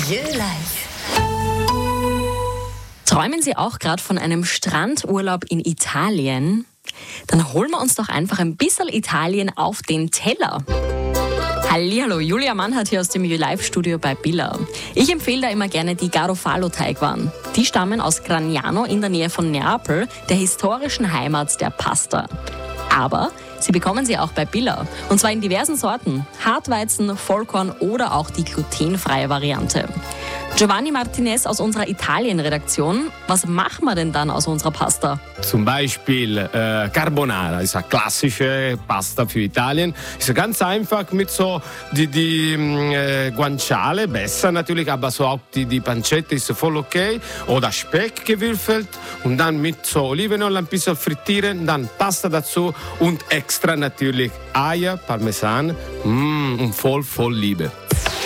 Milieu Live. Träumen Sie auch gerade von einem Strandurlaub in Italien? Dann holen wir uns doch einfach ein bisschen Italien auf den Teller. Hallihallo, Julia Mannhardt hier aus dem Milieu Live Studio bei Billa. Ich empfehle da immer gerne die Garofalo-Teigwaren. Die stammen aus Gragnano in der Nähe von Neapel, der historischen Heimat der Pasta. Aber Sie bekommen sie auch bei Billa. Und zwar in diversen Sorten. Hartweizen, Vollkorn oder auch die glutenfreie Variante. Giovanni Martinez aus unserer Italien-Redaktion. Was machen wir denn dann aus unserer Pasta? Zum Beispiel Carbonara, ist eine klassische Pasta für Italien. Ist ganz einfach mit so die Guanciale, besser natürlich, aber so auch die Pancetta ist voll okay. Oder Speck gewürfelt und dann mit so Olivenöl ein bisschen frittieren, dann Pasta dazu und extra natürlich Eier, Parmesan und voll Liebe.